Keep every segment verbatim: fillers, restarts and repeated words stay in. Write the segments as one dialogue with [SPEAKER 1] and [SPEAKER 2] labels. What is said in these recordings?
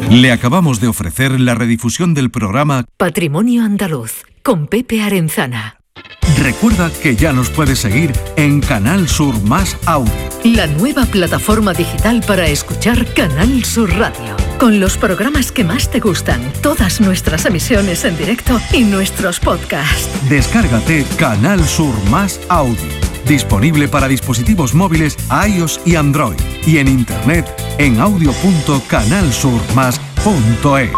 [SPEAKER 1] Le acabamos de ofrecer la redifusión del programa
[SPEAKER 2] Patrimonio Andaluz, con Pepe Arenzana.
[SPEAKER 1] Recuerda que ya nos puedes seguir en Canal Sur Más Audio,
[SPEAKER 2] la nueva plataforma digital para escuchar Canal Sur Radio, con los programas que más te gustan, todas nuestras emisiones en directo y nuestros podcasts.
[SPEAKER 1] Descárgate Canal Sur Más Audio, disponible para dispositivos móviles iOS y Android, y en internet en audio punto canal sur más punto es.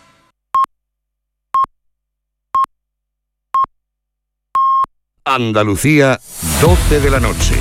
[SPEAKER 3] Andalucía, doce de la noche.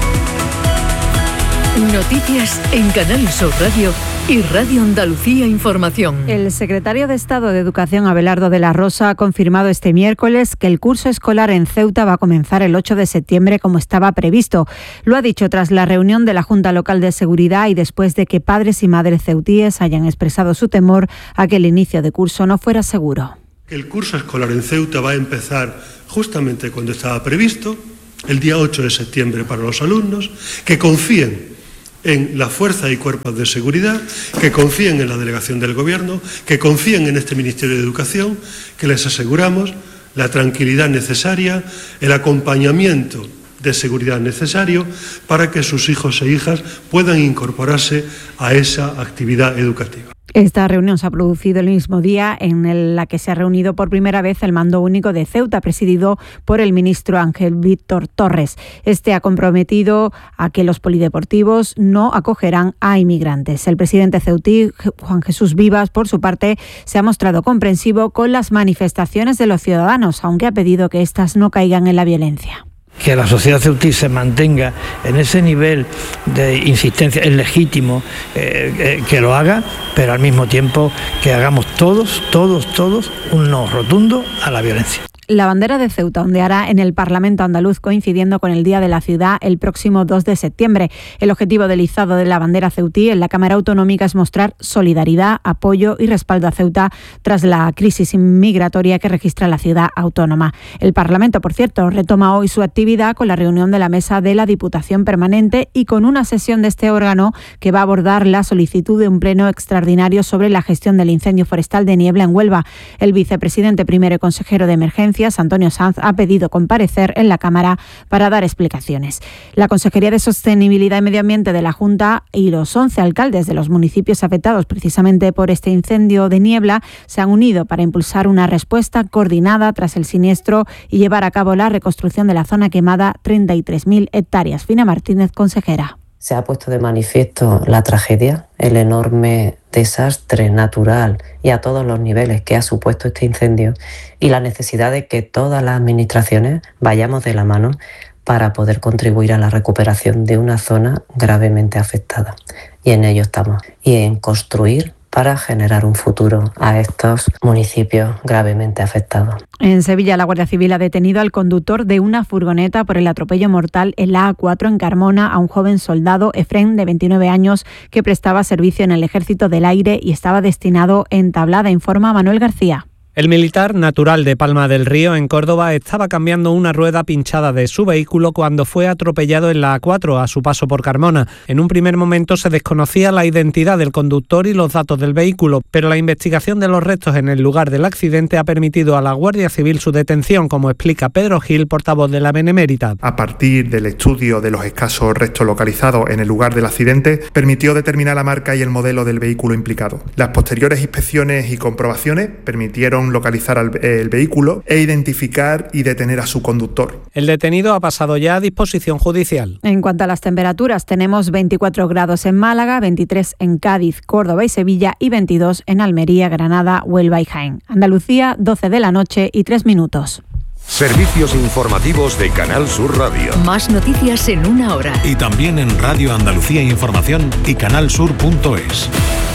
[SPEAKER 2] Noticias en Canal Sur Radio y Radio Andalucía Información.
[SPEAKER 4] El secretario de Estado de Educación, Abelardo de la Rosa, ha confirmado este miércoles que el curso escolar en Ceuta va a comenzar el ocho de septiembre como estaba previsto. Lo ha dicho tras la reunión de la Junta Local de Seguridad y después de que padres y madres ceutíes hayan expresado su temor a que el inicio de curso no fuera seguro.
[SPEAKER 5] El curso escolar en Ceuta va a empezar justamente cuando estaba previsto, el día ocho de septiembre para los alumnos, que confíen en la fuerza y cuerpos de seguridad, que confíen en la delegación del Gobierno, que confíen en este Ministerio de Educación, que les aseguramos la tranquilidad necesaria, el acompañamiento de seguridad necesario para que sus hijos e hijas puedan incorporarse a esa actividad educativa.
[SPEAKER 4] Esta reunión se ha producido el mismo día en la que se ha reunido por primera vez el Mando Único de Ceuta, presidido por el ministro Ángel Víctor Torres. Este ha comprometido a que los polideportivos no acogerán a inmigrantes. El presidente ceutí, Juan Jesús Vivas, por su parte, se ha mostrado comprensivo con las manifestaciones de los ciudadanos, aunque ha pedido que éstas no caigan en la violencia.
[SPEAKER 6] Que la sociedad ceutí se mantenga en ese nivel de insistencia es legítimo eh, eh, que lo haga, pero al mismo tiempo que hagamos todos, todos, todos un no rotundo a la violencia.
[SPEAKER 4] La bandera de Ceuta ondeará en el Parlamento andaluz coincidiendo con el Día de la Ciudad el próximo dos de septiembre. El objetivo del izado de la bandera ceutí en la Cámara Autonómica es mostrar solidaridad, apoyo y respaldo a Ceuta tras la crisis migratoria que registra la ciudad autónoma. El Parlamento, por cierto, retoma hoy su actividad con la reunión de la Mesa de la Diputación Permanente y con una sesión de este órgano que va a abordar la solicitud de un pleno extraordinario sobre la gestión del incendio forestal de Niebla en Huelva. El vicepresidente primero y consejero de Emergencia, Antonio Sanz, ha pedido comparecer en la Cámara para dar explicaciones. La Consejería de Sostenibilidad y Medio Ambiente de la Junta y los once alcaldes de los municipios afectados precisamente por este incendio de Niebla se han unido para impulsar una respuesta coordinada tras el siniestro y llevar a cabo la reconstrucción de la zona quemada, treinta y tres mil hectáreas. Fina Martínez, consejera.
[SPEAKER 7] Se ha puesto de manifiesto la tragedia, el enorme desastre natural y a todos los niveles que ha supuesto este incendio y la necesidad de que todas las administraciones vayamos de la mano para poder contribuir a la recuperación de una zona gravemente afectada. Y en ello estamos. Y en construir para generar un futuro a estos municipios gravemente afectados.
[SPEAKER 4] En Sevilla, la Guardia Civil ha detenido al conductor de una furgoneta por el atropello mortal en la A cuatro en Carmona a un joven soldado, Efrén, de veintinueve años, que prestaba servicio en el Ejército del Aire y estaba destinado en Tablada, informa Manuel García.
[SPEAKER 8] El militar, natural de Palma del Río, en Córdoba, estaba cambiando una rueda pinchada de su vehículo cuando fue atropellado en la A cuatro a su paso por Carmona. En un primer momento se desconocía la identidad del conductor y los datos del vehículo, pero la investigación de los restos en el lugar del accidente ha permitido a la Guardia Civil su detención, como explica Pedro Gil, portavoz de la Benemérita.
[SPEAKER 9] A partir del estudio de los escasos restos localizados en el lugar del accidente, permitió determinar la marca y el modelo del vehículo implicado. Las posteriores inspecciones y comprobaciones permitieron localizar al, el vehículo e identificar y detener a su conductor.
[SPEAKER 8] El detenido ha pasado ya a disposición judicial.
[SPEAKER 4] En cuanto a las temperaturas, tenemos veinticuatro grados en Málaga, veintitrés en Cádiz, Córdoba y Sevilla y veintidós en Almería, Granada, Huelva y Jaén. Andalucía, doce de la noche y tres minutos.
[SPEAKER 3] Servicios informativos de Canal Sur Radio.
[SPEAKER 2] Más noticias en una hora.
[SPEAKER 1] Y también en Radio Andalucía Información y canal sur punto es.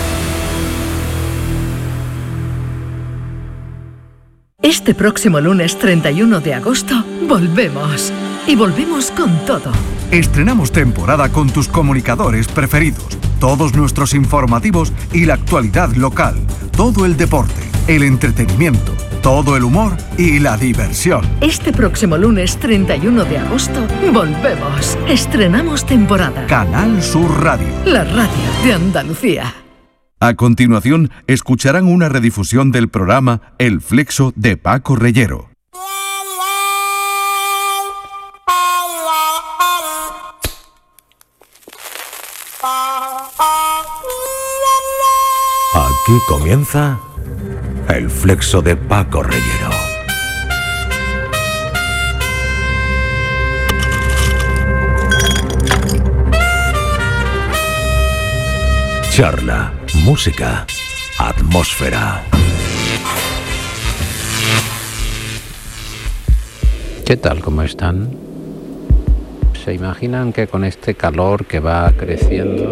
[SPEAKER 2] Este próximo lunes treinta y uno de agosto volvemos. Y volvemos con todo.
[SPEAKER 1] Estrenamos temporada con tus comunicadores preferidos, todos nuestros informativos y la actualidad local, todo el deporte, el entretenimiento, todo el humor y la diversión.
[SPEAKER 2] Este próximo lunes treinta y uno de agosto volvemos. Estrenamos temporada.
[SPEAKER 1] Canal Sur Radio.
[SPEAKER 2] La radio de Andalucía.
[SPEAKER 1] A continuación, escucharán una redifusión del programa El Flexo de Paco Reyero.
[SPEAKER 3] Aquí comienza El Flexo de Paco Reyero. Charla, música, atmósfera.
[SPEAKER 10] ¿Qué tal? ¿Cómo están? ¿Se imaginan que con este calor que va creciendo,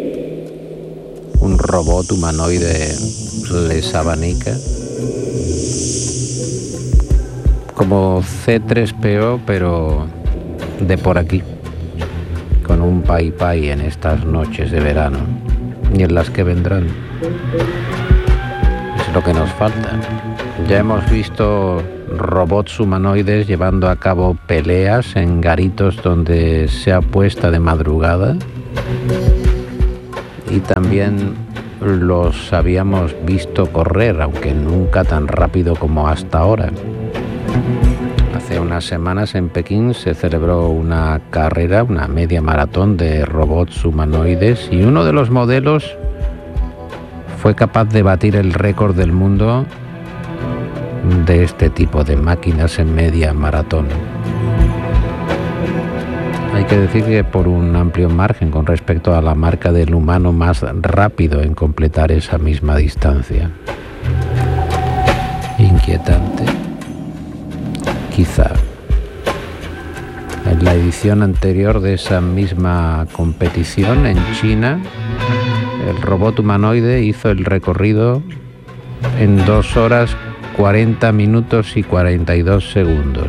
[SPEAKER 10] un robot humanoide les abanica? Como C tres P O, pero de por aquí, con un pai pai en estas noches de verano y en las que vendrán. Es lo que nos falta. Ya hemos visto robots humanoides llevando a cabo peleas en garitos donde se apuesta de madrugada, y también los habíamos visto correr, aunque nunca tan rápido como hasta ahora. Hace unas semanas en Pekín se celebró una carrera, una media maratón de robots humanoides, y uno de los modelos fue capaz de batir el récord del mundo de este tipo de máquinas en media maratón. Hay que decir que por un amplio margen con respecto a la marca del humano más rápido en completar esa misma distancia. Inquietante. Quizá en la edición anterior de esa misma competición en China, el robot humanoide hizo el recorrido en dos horas cuarenta minutos y cuarenta y dos segundos.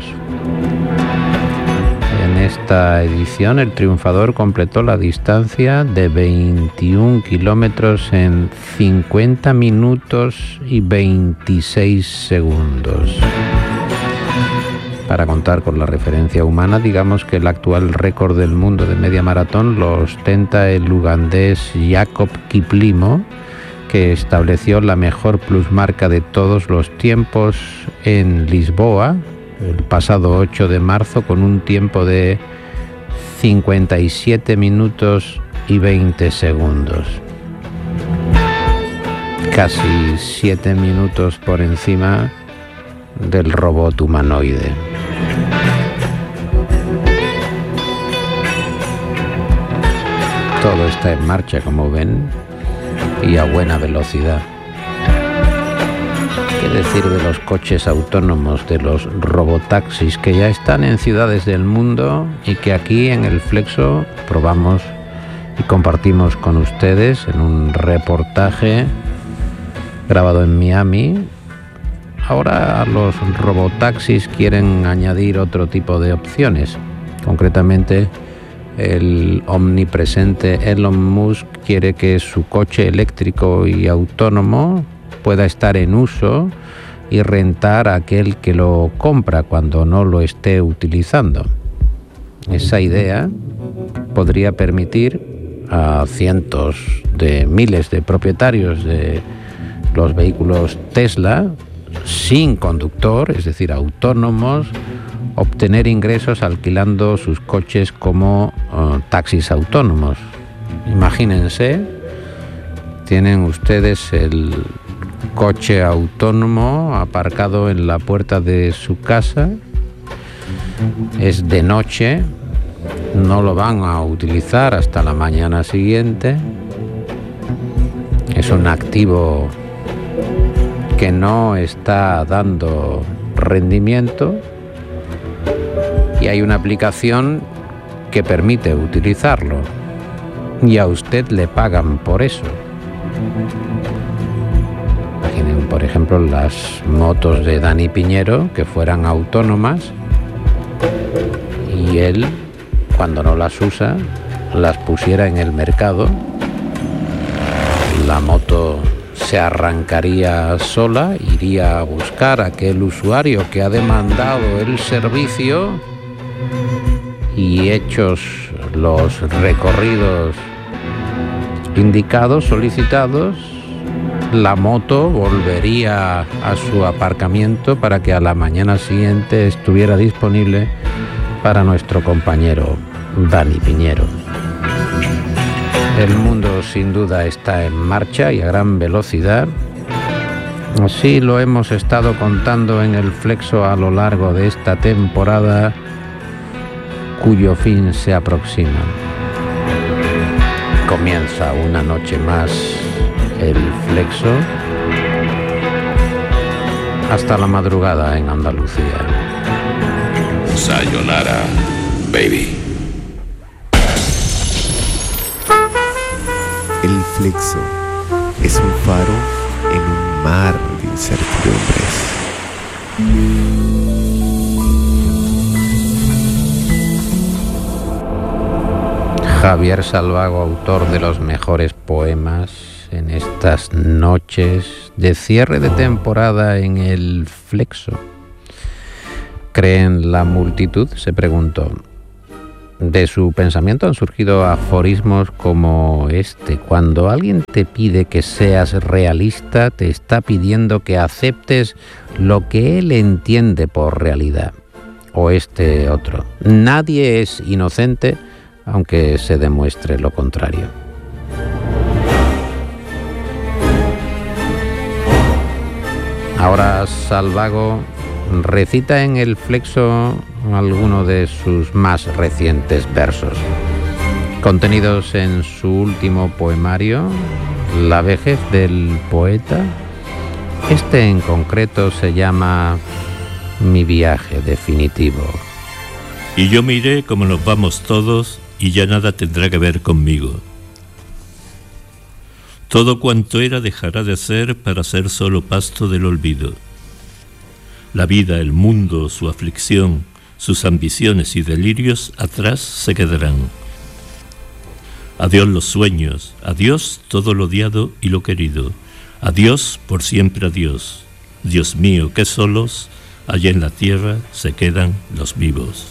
[SPEAKER 10] En esta edición el triunfador completó la distancia de veintiún kilómetros en cincuenta minutos y veintiséis segundos. Para contar con la referencia humana, digamos que el actual récord del mundo de media maratón lo ostenta el ugandés Jacob Kiplimo, que estableció la mejor plusmarca de todos los tiempos en Lisboa el pasado ocho de marzo con un tiempo de cincuenta y siete minutos y veinte segundos. Casi siete minutos por encima del robot humanoide. Todo está en marcha, como ven, y a buena velocidad. ¿Qué decir de los coches autónomos, de los robotaxis que ya están en ciudades del mundo y que aquí en el Flexo probamos y compartimos con ustedes en un reportaje grabado en Miami? Ahora los robotaxis quieren añadir otro tipo de opciones. Concretamente, el omnipresente Elon Musk quiere que su coche eléctrico y autónomo pueda estar en uso y rentar a aquel que lo compra cuando no lo esté utilizando. Esa idea podría permitir a cientos de miles de propietarios de los vehículos Tesla sin conductor, es decir, autónomos, obtener ingresos alquilando sus coches como uh, taxis autónomos. Imagínense, tienen ustedes el coche autónomo aparcado en la puerta de su casa, es de noche, no lo van a utilizar hasta la mañana siguiente, es un activo que no está dando rendimiento, y hay una aplicación que permite utilizarlo y a usted le pagan por eso. Imaginen, por ejemplo, las motos de Dani Piñero que fueran autónomas y él, cuando no las usa, las pusiera en el mercado. La moto se arrancaría sola, iría a buscar a aquel usuario que ha demandado el servicio, y hechos los recorridos indicados, solicitados, la moto volvería a su aparcamiento para que a la mañana siguiente estuviera disponible para nuestro compañero Dani Piñero. El mundo sin duda está en marcha y a gran velocidad. Así lo hemos estado contando en el Flexo a lo largo de esta temporada, cuyo fin se aproxima. Comienza una noche más el Flexo hasta la madrugada en Andalucía.
[SPEAKER 11] Sayonara, baby.
[SPEAKER 12] El Flexo es un faro en un mar de incertidumbres.
[SPEAKER 10] Javier Salvago, autor de los mejores poemas en estas noches de cierre de temporada en el Flexo. ¿Cree en la multitud?, se preguntó. De su pensamiento han surgido aforismos como este: cuando alguien te pide que seas realista, te está pidiendo que aceptes lo que él entiende por realidad. O este otro: nadie es inocente aunque se demuestre lo contrario. Ahora Salvago recita en el Flexo alguno de sus más recientes versos, contenidos en su último poemario, La vejez del poeta. Este en concreto se llama Mi viaje definitivo.
[SPEAKER 13] Y yo me iré como nos vamos todos, y ya nada tendrá que ver conmigo. Todo cuanto era dejará de ser para ser solo pasto del olvido. La vida, el mundo, su aflicción, sus ambiciones y delirios atrás se quedarán. Adiós los sueños, adiós todo lo odiado y lo querido. Adiós por siempre adiós. Dios mío, qué solos allá en la tierra se quedan los vivos.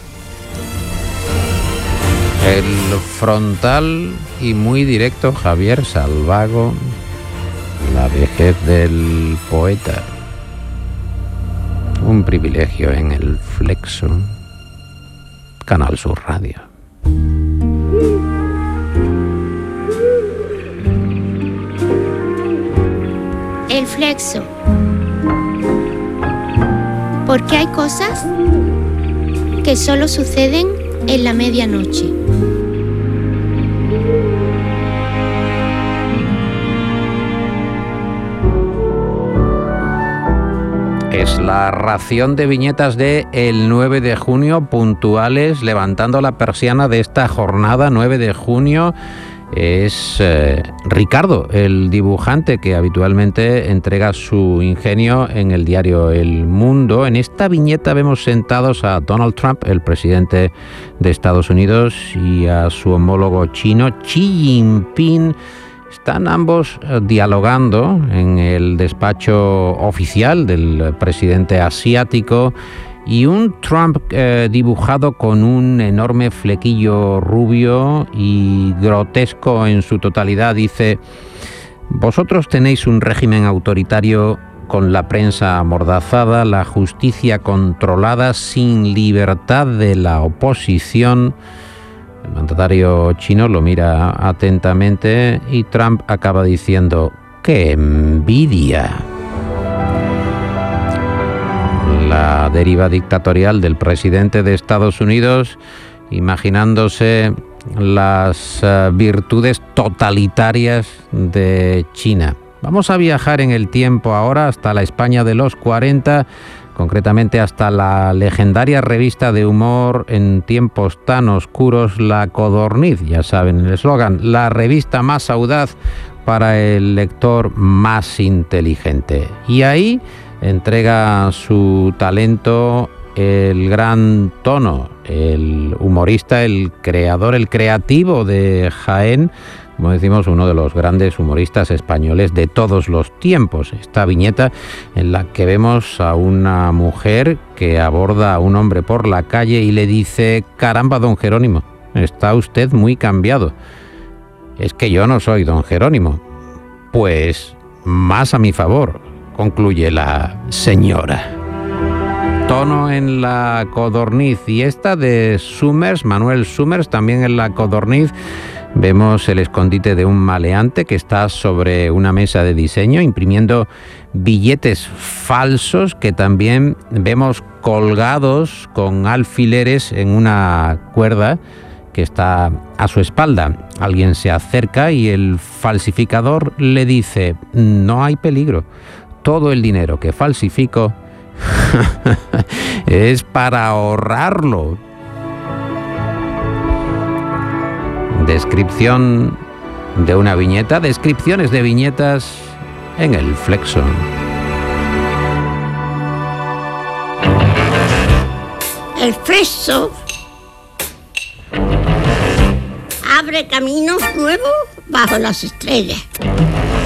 [SPEAKER 10] El frontal y muy directo Javier Salvago, La vejez del poeta. Un privilegio en el Flexo, Canal Sur Radio.
[SPEAKER 14] El Flexo. Porque hay cosas que solo suceden en la medianoche.
[SPEAKER 10] Es la ración de viñetas de el nueve de junio, puntuales, levantando la persiana de esta jornada nueve de junio. Es eh, Ricardo, el dibujante que habitualmente entrega su ingenio en el diario El Mundo. En esta viñeta vemos sentados a Donald Trump, el presidente de Estados Unidos, y a su homólogo chino, Xi Jinping. Están ambos dialogando en el despacho oficial del presidente asiático, y un Trump eh, dibujado con un enorme flequillo rubio y grotesco en su totalidad dice: vosotros tenéis un régimen autoritario con la prensa amordazada, la justicia controlada, sin libertad de la oposición. El mandatario chino lo mira atentamente y Trump acaba diciendo: ¡qué envidia! La deriva dictatorial del presidente de Estados Unidos, imaginándose las uh, virtudes totalitarias de China. Vamos a viajar en el tiempo ahora hasta la España de los cuarenta, concretamente hasta la legendaria revista de humor en tiempos tan oscuros, La Codorniz. Ya saben el eslogan: la revista más audaz para el lector más inteligente. Y ahí entrega su talento el gran Tono, el humorista, el creador, el creativo de Jaén, como decimos, uno de los grandes humoristas españoles de todos los tiempos. Esta viñeta en la que vemos a una mujer que aborda a un hombre por la calle y le dice: caramba, don Jerónimo, está usted muy cambiado. Es que yo no soy don Jerónimo. Pues más a mi favor, concluye la señora. Tono en la codorniz, y esta de Summers, Manuel Summers, también en la codorniz. Vemos el escondite de un maleante que está sobre una mesa de diseño imprimiendo billetes falsos que también vemos colgados con alfileres en una cuerda que está a su espalda. Alguien se acerca y el falsificador le dice: no hay peligro, todo el dinero que falsifico es para ahorrarlo. Descripción de una viñeta, descripciones de viñetas en el Flexo.
[SPEAKER 15] El Flexo abre caminos nuevos bajo las estrellas.